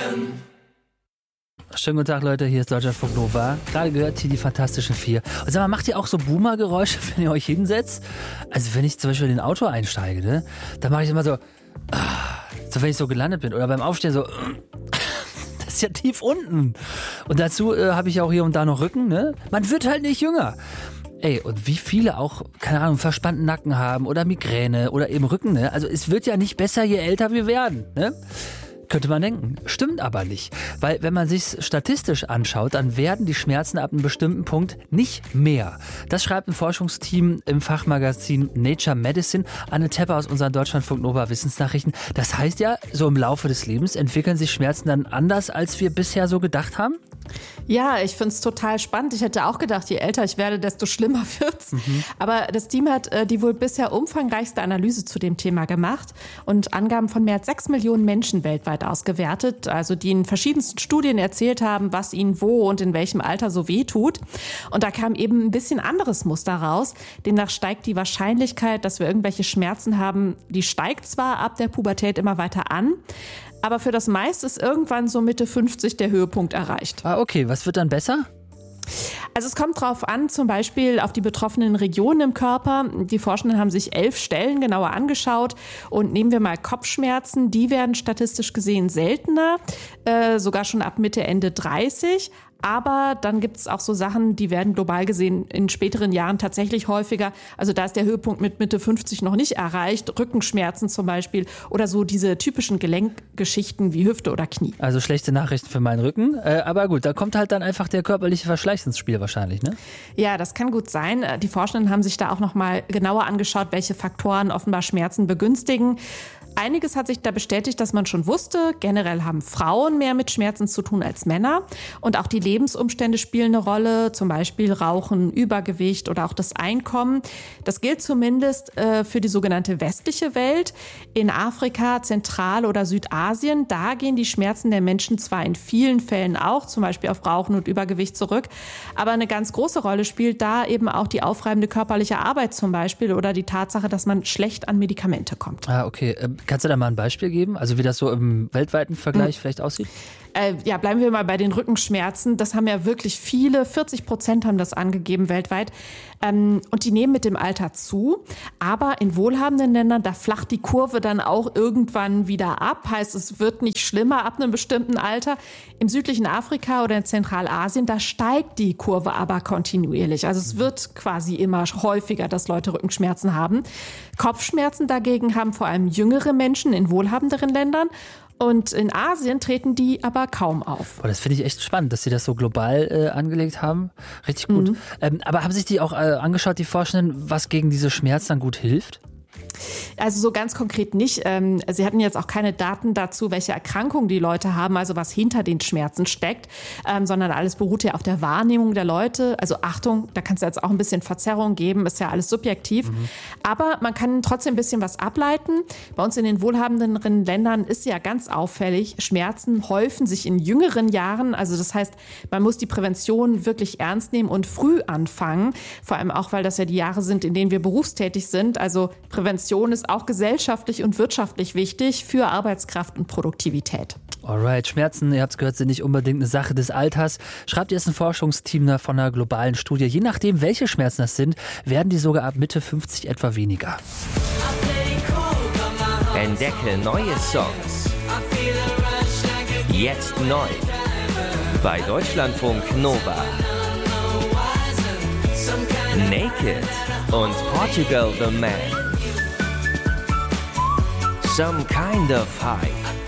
Schönen guten Tag, Leute, hier ist Deutschlandfunk Nova. Gerade gehört hier die Fantastischen Vier. Und sag mal, macht ihr auch so Boomer-Geräusche, wenn ihr euch hinsetzt? Also wenn ich zum Beispiel in ein Auto einsteige, ne, dann mache ich immer so, so wenn ich so gelandet bin. Oder beim Aufstehen so, das ist ja tief unten. Und dazu habe ich auch hier und da noch Rücken, ne? Man wird halt nicht jünger. Ey, und wie viele auch, keine Ahnung, verspannten Nacken haben oder Migräne oder eben Rücken, ne? Also es wird ja nicht besser, je älter wir werden, ne? Könnte man denken. Stimmt aber nicht. Weil wenn man sich statistisch anschaut, dann werden die Schmerzen ab einem bestimmten Punkt nicht mehr. Das schreibt ein Forschungsteam im Fachmagazin Nature Medicine. Anne Tepper aus unseren Deutschlandfunk Nova Wissensnachrichten. Das heißt ja, so im Laufe des Lebens entwickeln sich Schmerzen dann anders, als wir bisher so gedacht haben? Ja, ich finde es total spannend. Ich hätte auch gedacht, je älter ich werde, desto schlimmer wird's. Aber das Team hat die wohl bisher umfangreichste Analyse zu dem Thema gemacht und Angaben von mehr als 6 Millionen Menschen weltweit ausgewertet, also die in verschiedensten Studien erzählt haben, was ihnen wo und in welchem Alter so weh tut. Und da kam eben ein bisschen anderes Muster raus. Demnach steigt die Wahrscheinlichkeit, dass wir irgendwelche Schmerzen haben, die steigt zwar ab der Pubertät immer weiter an, aber für das meiste ist irgendwann so Mitte 50 der Höhepunkt erreicht. Ah, okay. Was wird dann besser? Also es kommt drauf an, zum Beispiel auf die betroffenen Regionen im Körper. Die Forschenden haben sich 11 Stellen genauer angeschaut. Und nehmen wir mal Kopfschmerzen, die werden statistisch gesehen seltener, sogar schon ab Mitte, Ende 30. Aber dann gibt es auch so Sachen, die werden global gesehen in späteren Jahren tatsächlich häufiger. Also da ist der Höhepunkt mit Mitte 50 noch nicht erreicht. Rückenschmerzen zum Beispiel oder so diese typischen Gelenkgeschichten wie Hüfte oder Knie. Also schlechte Nachrichten für meinen Rücken. Aber gut, da kommt halt dann einfach der körperliche Verschleiß ins Spiel wahrscheinlich, ne? Ja, das kann gut sein. Die Forschenden haben sich da auch noch mal genauer angeschaut, welche Faktoren offenbar Schmerzen begünstigen. Einiges hat sich da bestätigt, dass man schon wusste. Generell haben Frauen mehr mit Schmerzen zu tun als Männer. Und auch die Lebensumstände spielen eine Rolle, zum Beispiel Rauchen, Übergewicht oder auch das Einkommen. Das gilt zumindest für die sogenannte westliche Welt. In Afrika, Zentral- oder Südasien, da gehen die Schmerzen der Menschen zwar in vielen Fällen auch, zum Beispiel auf Rauchen und Übergewicht zurück, aber eine ganz große Rolle spielt da eben auch die aufreibende körperliche Arbeit zum Beispiel oder die Tatsache, dass man schlecht an Medikamente kommt. Ah, okay. Kannst du da mal ein Beispiel geben? Also wie das so im weltweiten Vergleich vielleicht aussieht? Ja, bleiben wir mal bei den Rückenschmerzen. Das haben ja wirklich viele, 40% haben das angegeben weltweit. Und die nehmen mit dem Alter zu. Aber in wohlhabenden Ländern, da flacht die Kurve dann auch irgendwann wieder ab. Heißt, es wird nicht schlimmer ab einem bestimmten Alter. Im südlichen Afrika oder in Zentralasien, da steigt die Kurve aber kontinuierlich. Also es wird quasi immer häufiger, dass Leute Rückenschmerzen haben. Kopfschmerzen dagegen haben vor allem jüngere Menschen in wohlhabenderen Ländern. Und in Asien treten die aber kaum auf. Boah, das finde ich echt spannend, dass sie das so global angelegt haben. Richtig gut. Aber haben sich die auch angeschaut, die Forschenden, was gegen diese Schmerzen dann gut hilft? Also so ganz konkret nicht. Sie hatten jetzt auch keine Daten dazu, welche Erkrankungen die Leute haben, also was hinter den Schmerzen steckt, sondern alles beruht ja auf der Wahrnehmung der Leute. Also Achtung, da kann es jetzt auch ein bisschen Verzerrung geben, ist ja alles subjektiv. Aber man kann trotzdem ein bisschen was ableiten. Bei uns in den wohlhabenderen Ländern ist ja ganz auffällig, Schmerzen häufen sich in jüngeren Jahren. Also das heißt, man muss die Prävention wirklich ernst nehmen und früh anfangen. Vor allem auch, weil das ja die Jahre sind, in denen wir berufstätig sind. Also Prävention ist auch gesellschaftlich und wirtschaftlich wichtig für Arbeitskraft und Produktivität. Alright, Schmerzen, ihr habt es gehört, sind nicht unbedingt eine Sache des Alters. Schreibt jetzt ein Forschungsteam von einer globalen Studie. Je nachdem, welche Schmerzen das sind, werden die sogar ab Mitte 50 etwa weniger. Entdecke neue Songs. Jetzt neu. Bei Deutschlandfunk Nova. Naked und Portugal the Man. Some Kind of High.